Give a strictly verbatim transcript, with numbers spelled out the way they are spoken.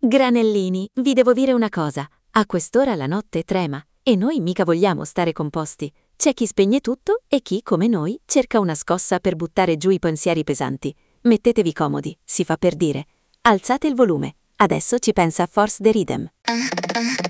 Granellini, vi devo dire una cosa. A quest'ora la notte trema e noi mica vogliamo stare composti. C'è chi spegne tutto e chi, come noi, cerca una scossa per buttare giù i pensieri pesanti. Mettetevi comodi, si fa per dire. Alzate il volume. Adesso ci pensa Force the Rhythm.